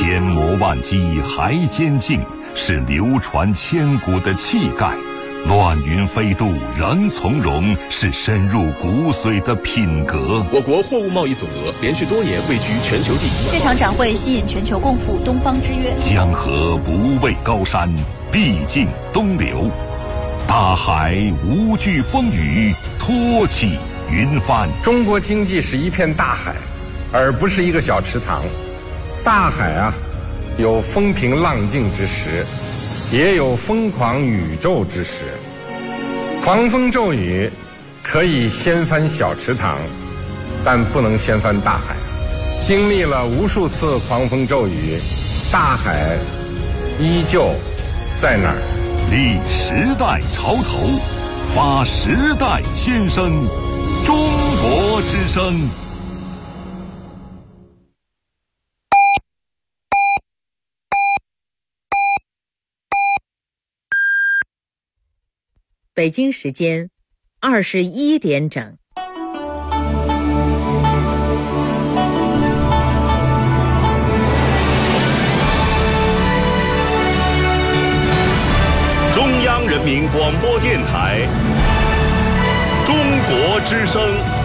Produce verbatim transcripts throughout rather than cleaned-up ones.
千磨万击还坚劲，是流传千古的气概；乱云飞渡仍从容，是深入骨髓的品格。 我国货物贸易总额连续多年位居全球第一。 这场展会吸引全球共赴东方之约。 江河不畏高山，必尽东流；大海无惧风雨，托起云帆。 中国经济是一片大海，而不是一个小池塘。大海啊，有风平浪静之时，也有疯狂宇宙之时。狂风骤雨可以掀翻小池塘，但不能掀翻大海。经历了无数次狂风骤雨，大海依旧在那儿。 立时代潮头，发时代先声，中国之声。 北京时间二十一点整。 中央人民广播电台中国之声。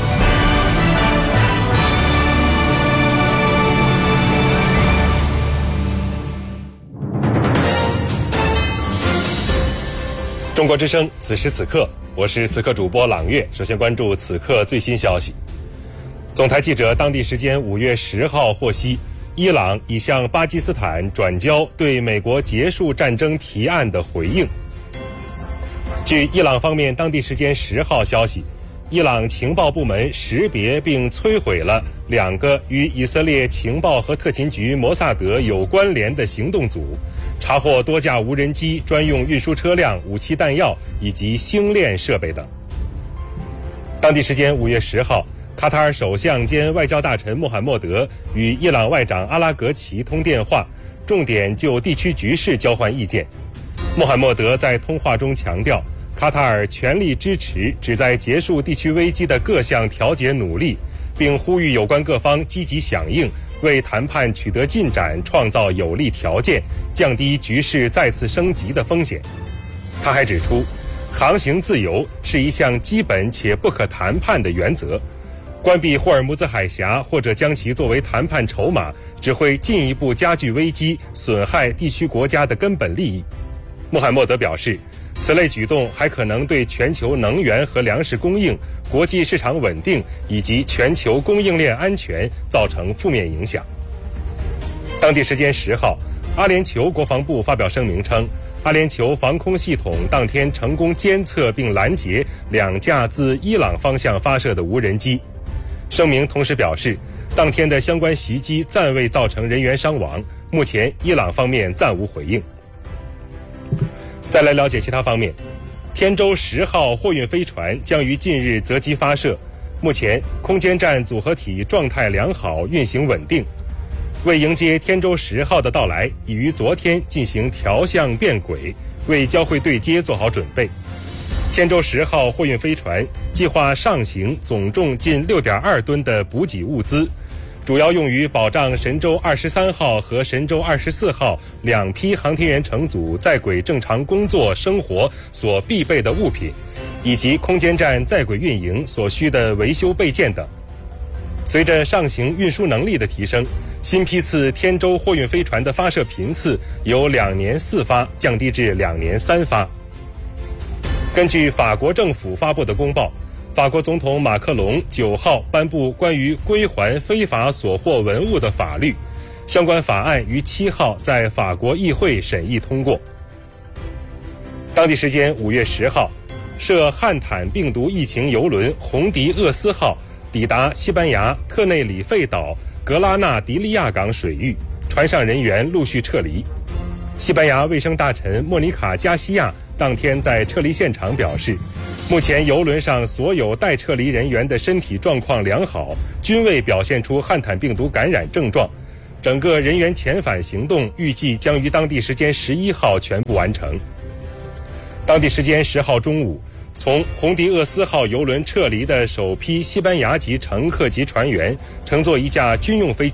中国之声，此时此刻，我是此刻主播朗月。首先关注此刻最新消息。总台记者当地时间五月十号获悉，伊朗已向巴基斯坦转交对美国结束战争提案的回应。据伊朗方面当地时间十号消息，伊朗情报部门识别并摧毁了两个与以色列情报和特勤局摩萨德有关联的行动组，查获多架无人机、专用运输车辆、武器弹药以及星链设备等。当地时间五月十号，卡塔尔首相兼外交大臣穆罕默德与伊朗外长阿拉格齐通电话，重点就地区局势交换意见。穆罕默德在通话中强调，卡塔尔全力支持旨在结束地区危机的各项调解努力，并呼吁有关各方积极响应，为谈判取得进展创造有利条件，降低局势再次升级的风险。他还指出，航行自由是一项基本且不可谈判的原则，关闭霍尔木兹海峡或者将其作为谈判筹码，只会进一步加剧危机，损害地区国家的根本利益。穆罕默德表示，此类举动还可能对全球能源和粮食供应、国际市场稳定以及全球供应链安全造成负面影响。当地时间十号，阿联酋国防部发表声明称，阿联酋防空系统当天成功监测并拦截两架自伊朗方向发射的无人机。声明同时表示，当天的相关袭击暂未造成人员伤亡，目前伊朗方面暂无回应。再来了解其他方面，天舟十号货运飞船将于近日择机发射，目前空间站组合体状态良好，运行稳定。为迎接天舟十号的到来，已于昨天进行调向变轨，为交会对接做好准备。天舟十号货运飞船计划上行总重近 六点二吨的补给物资，主要用于保障神舟二十三号和神舟二十四号两批航天员乘组在轨正常工作生活所必备的物品，以及空间站在轨运营所需的维修备件等。随着上行运输能力的提升，新批次天舟货运飞船的发射频次由两年四发降低至两年三发。根据法国政府发布的公报，法国总统马克龙九号颁布关于归还非法所获文物的法律，相关法案于七号在法国议会审议通过。当地时间五月十号，涉汉坦病毒疫情邮轮红迪厄斯号抵达西班牙特内里费岛格拉纳迪利亚港水域，船上人员陆续撤离。西班牙卫生大臣莫妮卡·加西亚当天在撤离现场表示，目前邮轮上所有待撤离人员的身体状况良好，均未表现出汉坦病毒感染症状。整个人员遣返行动预计将于当地时间十一号全部完成。当地时间十号中午，从红迪厄斯号邮轮撤离的首批西班牙籍乘客及船员乘坐一架军用飞机，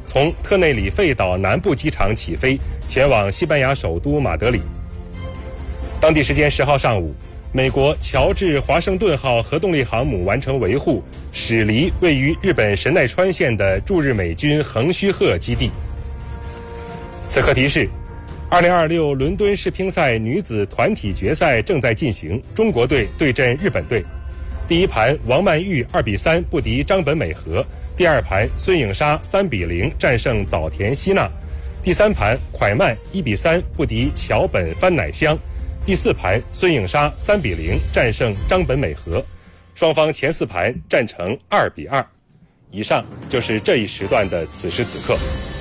从特内里费岛南部机场起飞，前往西班牙首都马德里。当地时间十号上午，美国乔治华盛顿号核动力航母完成维护，驶离位于日本神奈川县的驻日美军横须贺基地。此刻提示：二零二六伦敦世乒赛女子团体决赛正在进行，中国队对阵日本队。第一盘，王曼玉二比三不敌张本美和；第二盘，孙颖莎三比零战胜早田希娜；第三盘，蒯曼一比三不敌桥本帆乃香；第四盘，孙颖莎三比零战胜张本美和。双方前四盘战成二比二。以上就是这一时段的此时此刻。